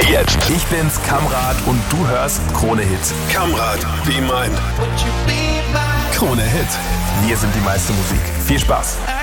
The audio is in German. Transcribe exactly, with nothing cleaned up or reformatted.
jetzt. Ich bin's, Kamrat, und du hörst Krone Hit. Kamrat, wie mein. Krone Hit. Wir sind die meiste Musik. Viel Spaß.